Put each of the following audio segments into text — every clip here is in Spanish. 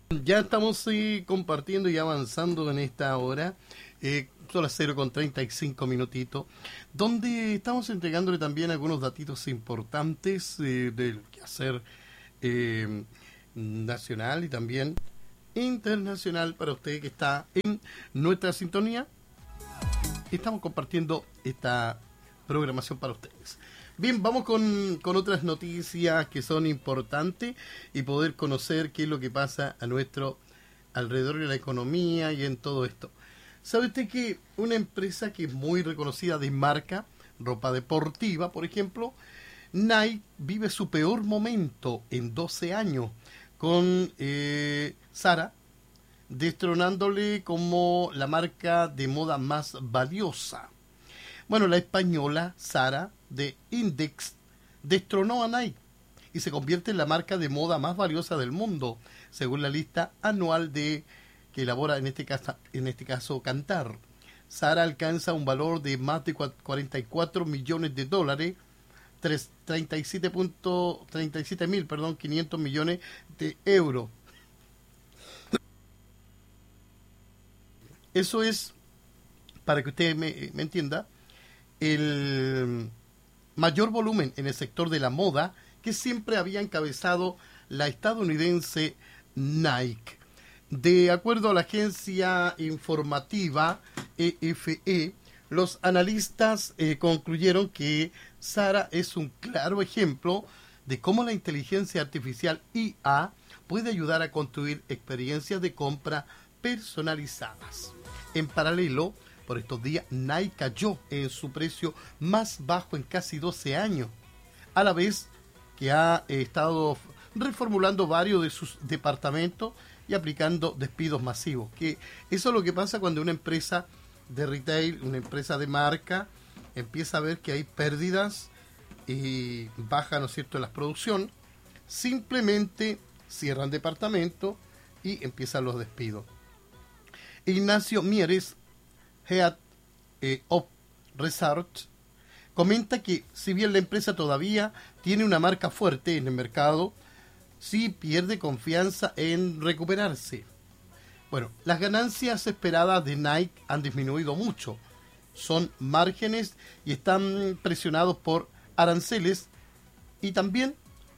Ya estamos compartiendo y avanzando en esta hora. Son las 0:35 minutitos, donde estamos entregándole también algunos datitos importantes del quehacer eh, nacional y también internacional para usted que está en nuestra sintonía. Estamos compartiendo esta programación para ustedes. Bien, vamos con otras noticias que son importantes y poder conocer qué es lo que pasa a nuestro alrededor de la economía y en todo esto. ¿Sabe usted que una empresa que es muy reconocida de marca, ropa deportiva, por ejemplo, Nike vive su peor momento en 12 años con Zara, destronándole como la marca de moda más valiosa? Bueno, la española Zara de Index destronó a Nike y se convierte en la marca de moda más valiosa del mundo, según la lista anual que elabora en este caso Kantar. Zara alcanza un valor de más de 44 millones de dólares, 500 millones de euros. Eso es, para que usted me entienda, el mayor volumen en el sector de la moda que siempre había encabezado la estadounidense Nike. De acuerdo a la agencia informativa EFE, los analistas concluyeron que Zara es un claro ejemplo de cómo la inteligencia artificial IA puede ayudar a construir experiencias de compra personalizadas. En paralelo, por estos días, Nike cayó en su precio más bajo en casi 12 años, a la vez que ha estado reformulando varios de sus departamentos y aplicando despidos masivos. Que eso es lo que pasa cuando una empresa de retail, una empresa de marca, empieza a ver que hay pérdidas y baja, ¿no es cierto?, la producción, simplemente cierran departamentos y empiezan los despidos. Ignacio Mieres, Head of Research, comenta que si bien la empresa todavía tiene una marca fuerte en el mercado, sí pierde confianza en recuperarse. Bueno, las ganancias esperadas de Nike han disminuido mucho. Son márgenes y están presionados por aranceles y también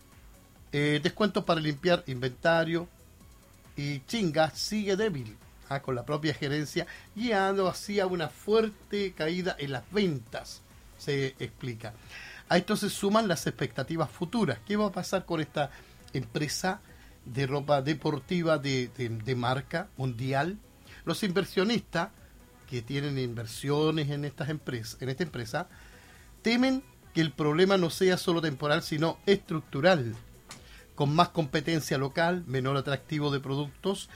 descuentos para limpiar inventario, y Chinga sigue débil con la propia gerencia, guiando hacia una fuerte caída en las ventas, se explica. A esto se suman las expectativas futuras. ¿Qué va a pasar con esta empresa de ropa deportiva de marca mundial? Los inversionistas que tienen inversiones en esta empresa, temen que el problema no sea solo temporal, sino estructural, con más competencia local, menor atractivo de productos,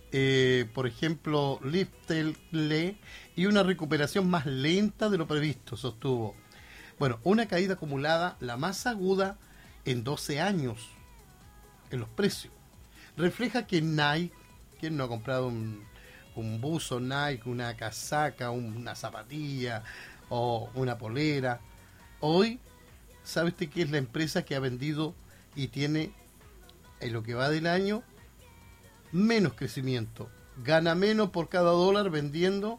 por ejemplo, Lifestyle, y una recuperación más lenta de lo previsto, sostuvo. Bueno, una caída acumulada, la más aguda en 12 años en los precios. Refleja que Nike, ¿quién no ha comprado un buzo Nike, una casaca, una zapatilla o una polera? Hoy, ¿sabe usted qué es la empresa que ha vendido y tiene, en lo que va del año, menos crecimiento? Gana menos por cada dólar vendido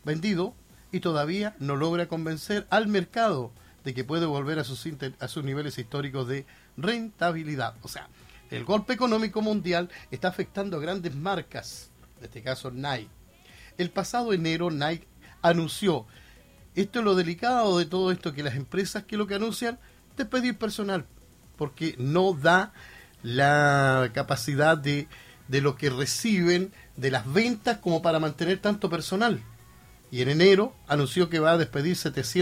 y todavía no logra convencer al mercado de que puede volver a sus niveles históricos de rentabilidad. O sea, el golpe económico mundial está afectando a grandes marcas, en este caso Nike. El pasado enero Nike anunció, esto es lo delicado de todo esto, que las empresas que lo que anuncian, despedir personal, porque no da la capacidad de lo que reciben de las ventas como para mantener tanto personal. Y en enero anunció que va a despedir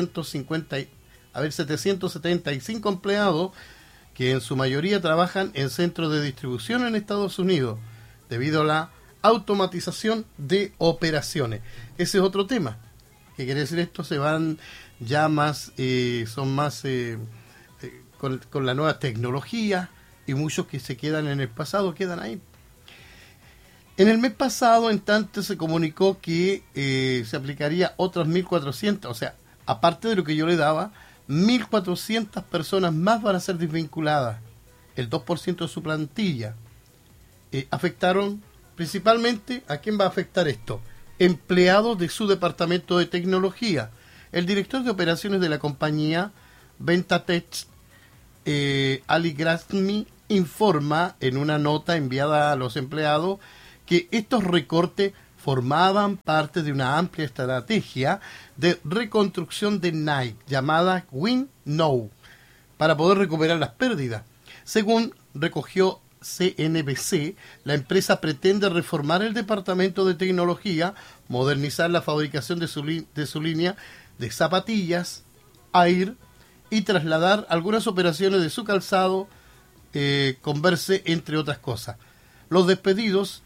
775 empleados que en su mayoría trabajan en centros de distribución en Estados Unidos, debido a la automatización de operaciones. Ese es otro tema. ¿Qué quiere decir esto? Se van ya más, son más con la nueva tecnología, y muchos que se quedan en el pasado quedan ahí. En el mes pasado, en tanto, se comunicó que se aplicaría otras 1.400, o sea, aparte de lo que yo le daba, 1.400 personas más van a ser desvinculadas, el 2% de su plantilla. Afectaron Principalmente, ¿a quién va a afectar esto? Empleados de su departamento de tecnología. El director de operaciones de la compañía, Ventatech, Ali Grasmi, informa en una nota enviada a los empleados que estos recortes formaban parte de una amplia estrategia de reconstrucción de Nike llamada Win Now para poder recuperar las pérdidas. Según recogió CNBC, la empresa pretende reformar el departamento de tecnología, modernizar la fabricación de su línea de zapatillas Air y trasladar algunas operaciones de su calzado Converse, entre otras cosas. Los despedidos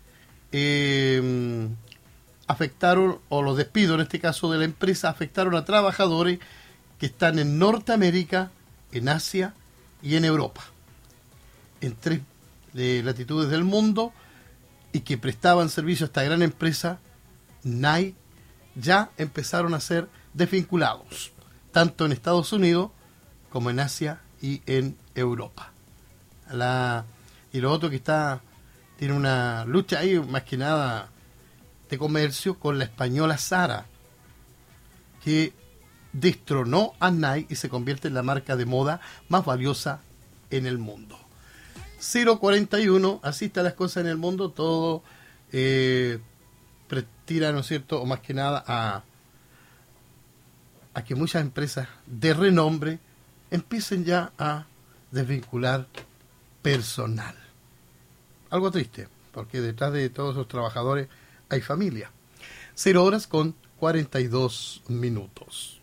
afectaron, o los despidos en este caso de la empresa, afectaron a trabajadores que están en Norteamérica, en Asia y en Europa, en 3 latitudes del mundo, y que prestaban servicio a esta gran empresa. Nike ya empezaron a ser desvinculados, tanto en Estados Unidos como en Asia y en Europa. Y lo otro que tiene una lucha ahí, más que nada de comercio, con la española Zara, que destronó a Nike y se convierte en la marca de moda más valiosa en el mundo. 0.41, así están las cosas en el mundo, todo tira, ¿no es cierto?, o más que nada a que muchas empresas de renombre empiecen ya a desvincular personal. Algo triste, porque detrás de todos esos trabajadores hay familia. 0 horas con 42 minutos.